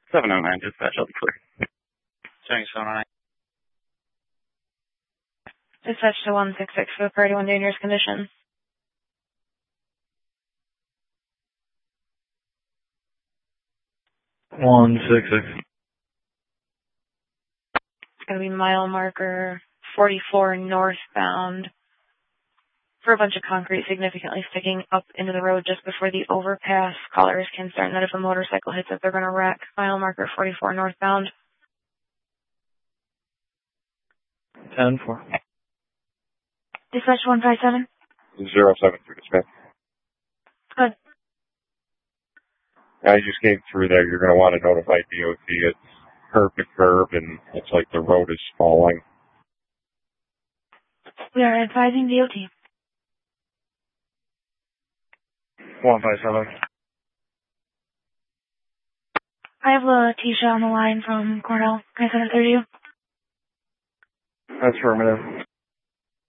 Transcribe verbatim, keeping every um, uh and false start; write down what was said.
seven oh nine, dispatch, I'll be clear. Sorry, seven oh nine. Dispatch to one six six for the priority one dangerous condition. one six six. It's going to be mile marker forty-four northbound for a bunch of concrete significantly sticking up into the road just before the overpass. Callers can start that if a motorcycle hits it, they're going to wreck. Mile marker forty-four northbound. ten four. Dispatch one five seven. Zero seven three, dispatch. Good. I just came through there. You're going to want to notify D O T. It's curb to curb, and it's like the road is falling. We are advising D O T. one five seven. I have Letitia on the line from Cornell. Can I send it through to you? Affirmative.